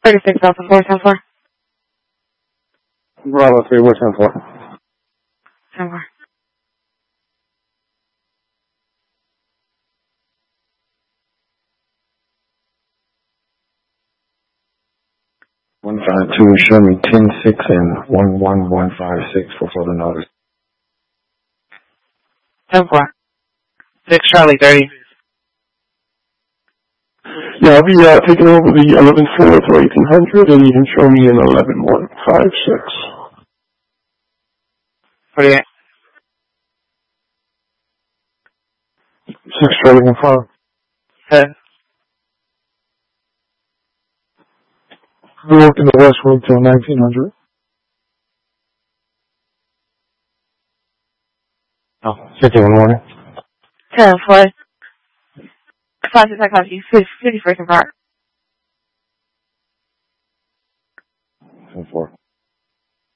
36 Alpha 4, 10-4. Bravo 3, what's 10-4? 10-4. One 5-2, show me 10-6 and 1-1-1-5-6 for further notice. 10-4. 6 Charlie 30. Yeah, I'll be taking over the 11-4 to 1800, and you can show me an 11-1-5-6. 48. 6 Charlie 1-5. 10. We're working the West Road till 1900. Oh, 51 morning. 10-4. 5 psychology, 51st and Park. 10-4.